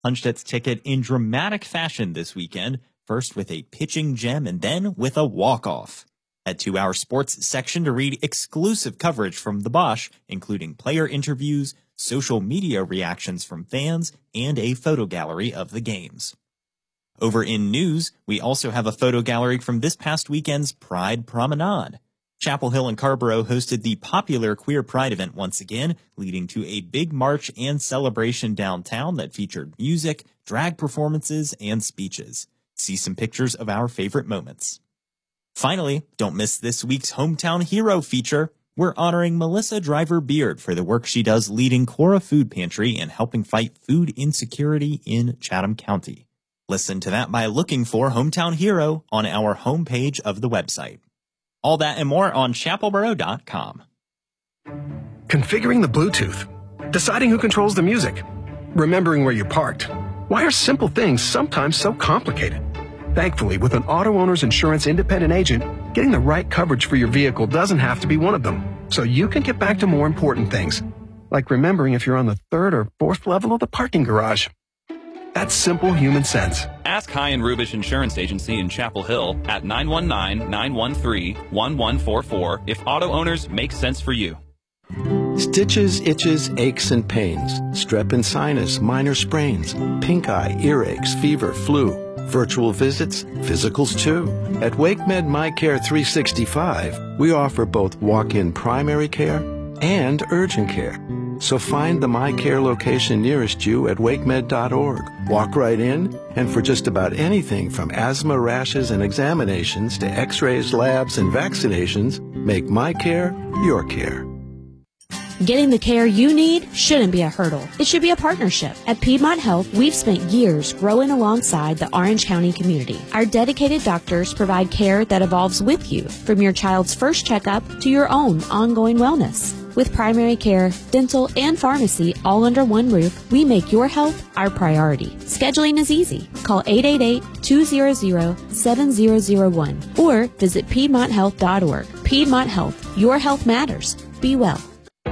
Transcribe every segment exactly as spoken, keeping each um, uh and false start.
punched its ticket in dramatic fashion this weekend, first with a pitching gem and then with a walk-off. Head to our sports section to read exclusive coverage from the Bosch, including player interviews, social media reactions from fans, and a photo gallery of the games. Over in news, we also have a photo gallery from this past weekend's Pride Promenade. Chapel Hill and Carrboro hosted the popular Queer Pride event once again, leading to a big march and celebration downtown that featured music, drag performances, and speeches. See some pictures of our favorite moments. Finally, don't miss this week's Hometown Hero feature. We're honoring Melissa Driver Beard for the work she does leading Cora Food Pantry and helping fight food insecurity in Chatham County. Listen to that by looking for Hometown Hero on our homepage of the website. All that and more on chapel boro dot com. Configuring the Bluetooth, deciding who controls the music, remembering where you parked. Why are simple things sometimes so complicated? Thankfully, with an auto owner's insurance independent agent, getting the right coverage for your vehicle doesn't have to be one of them, so you can get back to more important things, like remembering if you're on the third or fourth level of the parking garage. That's simple human sense. Ask High and Rubish Insurance Agency in Chapel Hill at nine one nine, nine one three, one one four four if auto owners make sense for you. Stitches, itches, aches, and pains, strep and sinus, minor sprains, pink eye, earaches, fever, flu, virtual visits, physicals too. At WakeMed MyCare three sixty-five, we offer both walk-in primary care and urgent care. So find the MyCare location nearest you at wakemed dot org. Walk right in, and for just about anything from asthma, rashes, and examinations to x-rays, labs, and vaccinations, make MyCare your care. Getting the care you need shouldn't be a hurdle. It should be a partnership. At Piedmont Health, we've spent years growing alongside the Orange County community. Our dedicated doctors provide care that evolves with you, from your child's first checkup to your own ongoing wellness. With primary care, dental, and pharmacy all under one roof, we make your health our priority. Scheduling is easy. Call eight eight eight, two hundred, seven thousand one or visit piedmont health dot org. Piedmont Health. Your health matters. Be well.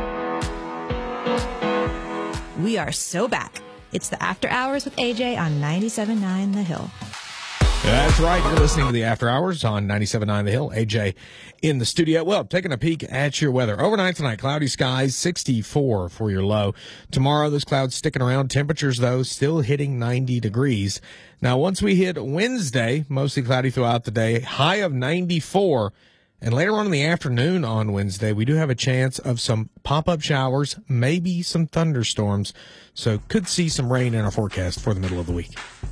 We are so back. It's the After Hours with A J on ninety-seven point nine The Hill. That's right. You're listening to the After Hours on ninety-seven point nine The Hill. A J in the studio. Well, taking a peek at your weather. Overnight tonight, cloudy skies, sixty-four for your low. Tomorrow, those clouds sticking around. Temperatures, though, still hitting ninety degrees. Now, once we hit Wednesday, mostly cloudy throughout the day, high of ninety-four. And later on in the afternoon on Wednesday, we do have a chance of some pop-up showers, maybe some thunderstorms. So could see some rain in our forecast for the middle of the week.